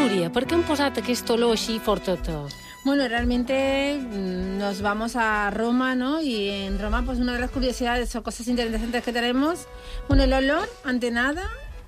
Núria, per què hem posat aquest olor així forteta? Bueno, realmente nos vamos a Roma, ¿no? Y en Roma, pues una de las curiosidades o cosas interesantes que tenemos, bueno, el olor, ante nada,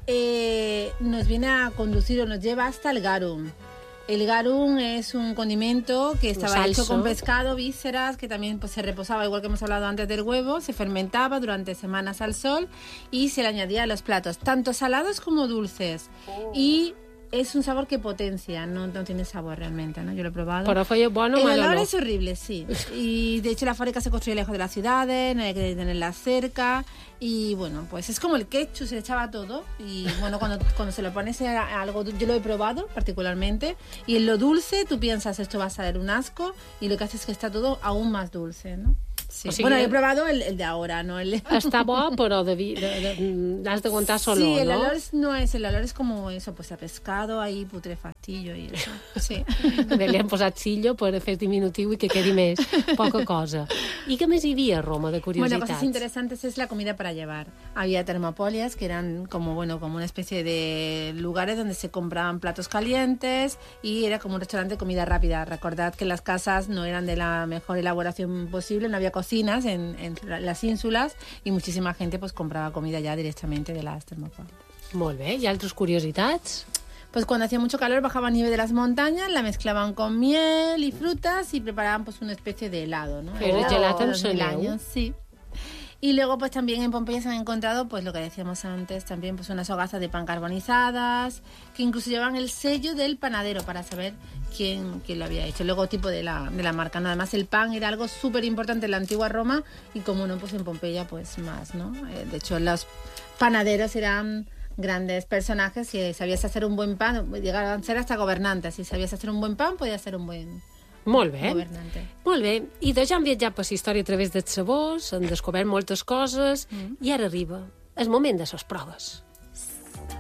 nos viene a conducir o nos lleva hasta el garum. El garum es un condimento que estaba hecho con pescado, vísceras, que también pues, se reposaba, igual que hemos hablado antes del huevo, se fermentaba durante semanas al sol y se le añadía a los platos, tanto salados como dulces. Y es un sabor que potencia, no tiene sabor realmente, ¿no? Yo lo he probado. Però feia bueno o mal El olor olor? es horrible, sí. Y de hecho la fábrica se construye lejos de las ciudades, no hay que tenerla cerca. Y bueno, pues es como el ketchup, se le echaba todo. Y bueno, cuando se lo pones a algo, yo lo he probado particularmente. Y en lo dulce tú piensas, esto va a ser un asco. Y lo que hace es que está todo aún más dulce, ¿no? Sí. O sigui, bueno, he probado el de ahora, ¿no? Està bo, però has d'aguantar solo, sí, el no? olor el olor es como eso, pues a pescado, ahí putrefactillo y eso. Sí. Bé, li hem posat sillo per fer diminutiu i que quedi més, poca cosa. I què més hi havia a Roma de curiositats? Bueno, cosas interesantes es la comida para llevar. Había termopolias, que eran como una especie de lugares donde se compraban platos calientes y era como un restaurante de comida rápida. Recordad que las casas no eran de la mejor elaboración posible, no había cocinas en las ínsulas y muchísima gente pues compraba comida ya directamente de las termopolias. Molt bé, i altres curiositats? Pues cuando hacía mucho calor bajaba nieve de las montañas, la mezclaban con miel y frutas y preparaban pues una especie de helado, ¿no? Pero el gelato en años, sí. Y luego pues también en Pompeya se han encontrado pues lo que decíamos antes, también pues unas hogazas de pan carbonizadas que incluso llevan el sello del panadero para saber quién lo había hecho, el logotipo de la marca, ¿no? Además el pan era algo súper importante en la antigua Roma y como no, pues en Pompeya pues más, ¿no? De hecho los panaderos eran grandes personajes. Si sabías hacer un buen pan, llegaban a ser hasta gobernantes. Si sabías hacer un buen pan, podías ser un buen Molt bé. governante. Molt bé. I de ja han viatjat per la història a través dels sabors, han descobert moltes coses, i ara arriba el moment de les proves.